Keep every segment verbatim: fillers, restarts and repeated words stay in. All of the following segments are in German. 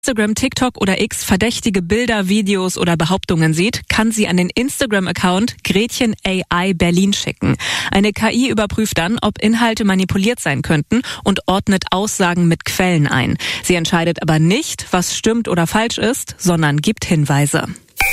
Instagram, TikTok oder X verdächtige Bilder, Videos oder Behauptungen sieht, kann sie an den Instagram-Account Gretchen A I Berlin schicken. Eine K I überprüft dann, ob Inhalte manipuliert sein könnten und ordnet Aussagen mit Quellen ein. Sie entscheidet aber nicht, was stimmt oder falsch ist, sondern gibt Hinweise.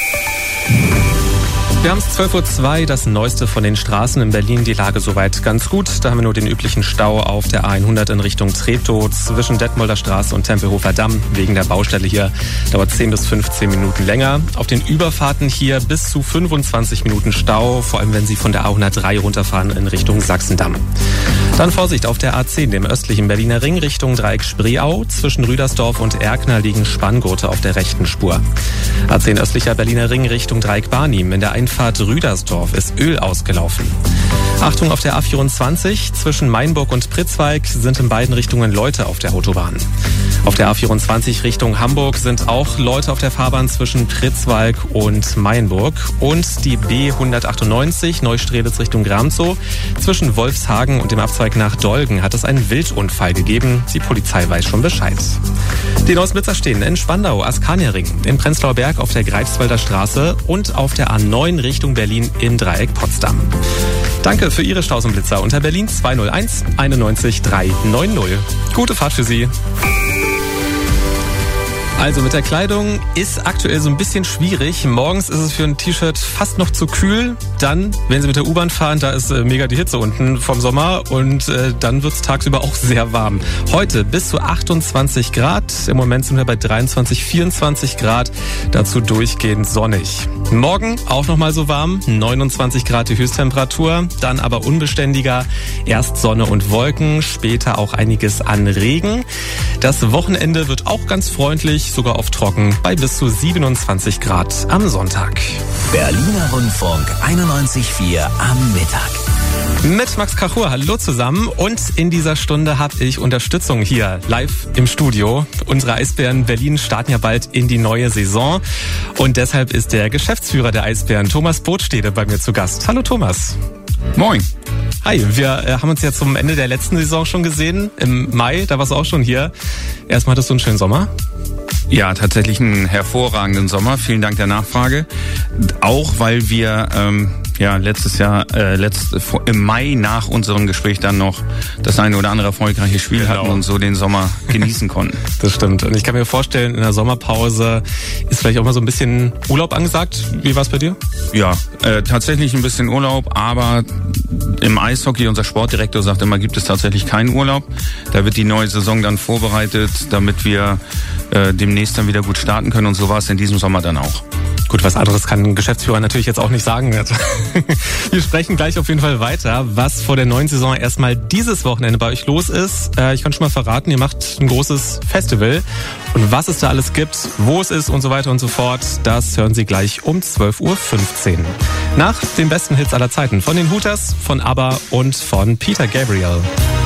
Wir haben es zwölf Uhr zwei, das Neueste von den Straßen in Berlin. Die Lage soweit ganz gut. Da haben wir nur den üblichen Stau auf der A hundert in Richtung Treptow zwischen Detmolder Straße und Tempelhofer Damm. Wegen der Baustelle hier dauert zehn bis fünfzehn Minuten länger. Auf den Überfahrten hier bis zu fünfundzwanzig Minuten Stau, vor allem wenn Sie von der A hundertdrei runterfahren in Richtung Sachsendamm. Dann Vorsicht auf der A zehn, dem östlichen Berliner Ring Richtung Dreieck Spreeau. Zwischen Rüdersdorf und Erkner liegen Spanngurte auf der rechten Spur. A zehn östlicher Berliner Ring Richtung Dreieck Barnim. In der Einfahrt Rüdersdorf ist Öl ausgelaufen. Achtung auf der A vierundzwanzig. Zwischen Mainburg und Pritzwalk sind in beiden Richtungen Leute auf der Autobahn. Auf der A vierundzwanzig Richtung Hamburg sind auch Leute auf der Fahrbahn zwischen Pritzwalk und Mainburg. Und die B hundertachtundneunzig Neustrelitz Richtung Gramzow. Zwischen Wolfshagen und dem Abzweig nach Dolgen hat es einen Wildunfall gegeben. Die Polizei weiß schon Bescheid. Die Neusblitzer stehen in Spandau, Askaniaring, in Prenzlauer Berg auf der Greifswalder Straße und auf der A neun Richtung Berlin im Dreieck Potsdam. Danke für Ihre Staus und Blitzer unter Berlin zwei null eins einundneunzig drei neun null. Gute Fahrt für Sie. Also mit der Kleidung ist aktuell so ein bisschen schwierig. Morgens ist es für ein T-Shirt fast noch zu kühl. Dann, wenn Sie mit der U-Bahn fahren, da ist äh, mega die Hitze unten vom Sommer und äh, dann wird es tagsüber auch sehr warm. Heute bis zu achtundzwanzig Grad. Im Moment sind wir bei dreiundzwanzig, vierundzwanzig Grad. Dazu durchgehend sonnig. Morgen auch nochmal so warm. neunundzwanzig Grad die Höchsttemperatur. Dann aber unbeständiger. Erst Sonne und Wolken, später auch einiges an Regen. Das Wochenende wird auch ganz freundlich. Sogar auf trocken bei bis zu siebenundzwanzig Grad am Sonntag. Berliner Rundfunk einundneunzig Komma vier am Mittag. Mit Max Kachur, hallo zusammen. Und in dieser Stunde habe ich Unterstützung hier live im Studio. Unsere Eisbären Berlin starten ja bald in die neue Saison. Und deshalb ist der Geschäftsführer der Eisbären, Thomas Botstede, bei mir zu Gast. Hallo Thomas. Moin. Hi, wir äh, haben uns ja zum Ende der letzten Saison schon gesehen. Im Mai, da warst du auch schon hier. Erstmal hattest du einen schönen Sommer. Ja, tatsächlich einen hervorragenden Sommer. Vielen Dank der Nachfrage. Auch weil wir ähm, ja letztes Jahr äh, letzt, im Mai nach unserem Gespräch dann noch das eine oder andere erfolgreiche Spiel genau. hatten und so den Sommer genießen konnten. Das stimmt. Und ich kann mir vorstellen, in der Sommerpause ist vielleicht auch mal so ein bisschen Urlaub angesagt. Wie war es bei dir? Ja, äh, tatsächlich ein bisschen Urlaub, aber im Eishockey, unser Sportdirektor sagt immer, gibt es tatsächlich keinen Urlaub. Da wird die neue Saison dann vorbereitet, damit wir äh, demnächst dann wieder gut starten können. Und so war es in diesem Sommer dann auch. Gut, was anderes kann ein Geschäftsführer natürlich jetzt auch nicht sagen. Wir sprechen gleich auf jeden Fall weiter, was vor der neuen Saison erstmal dieses Wochenende bei euch los ist. Ich kann schon mal verraten, ihr macht ein großes Festival. Und was es da alles gibt, wo es ist und so weiter und so fort, das hören Sie gleich um zwölf Uhr fünfzehn. Nach den besten Hits aller Zeiten von den Hooters, von ABBA und von Peter Gabriel.